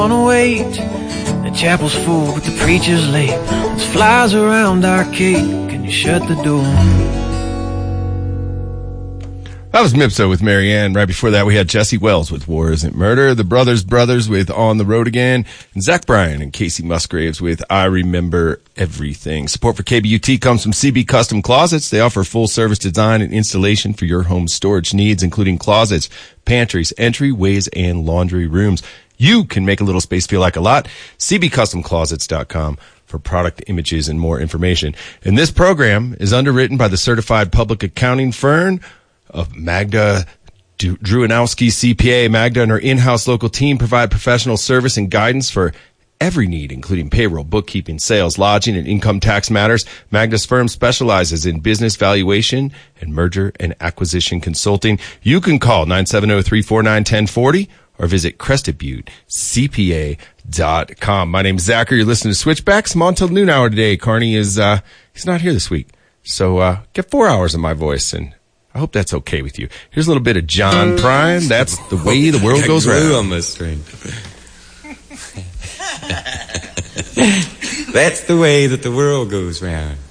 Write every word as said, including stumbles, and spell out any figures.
Wanna wait, the chapel's full but the preacher's late. There's flies around our cake. Can you shut the door? That was Mipso with Marianne. Right before that, we had Jesse Wells with War Isn't Murder, the Brothers Brothers with On the Road Again, and Zach Bryan and Casey Musgraves with I Remember Everything. Support for K B U T comes from C B Custom Closets. They offer full-service design and installation for your home storage needs, including closets, pantries, entryways, and laundry rooms. You can make a little space feel like a lot. C B Custom Closets dot com for product images and more information. And this program is underwritten by the certified public accounting firm of Magda Drewanowski C P A. Magda and her in-house local team provide professional service and guidance for every need, including payroll, bookkeeping, sales, lodging, and income tax matters. Magda's firm specializes in business valuation and merger and acquisition consulting. You can call nine seven zero, three four nine, one zero four zero or visit crested butte C P A dot com. My name's Zachary. You're listening to Switchbacks. I'm on till noon hour today. Carney is, uh, he's not here this week. So, uh, get four hours of my voice, and I hope that's okay with you. Here's a little bit of John Prine. That's the way the world goes round. On this string. That's the way that the world goes round.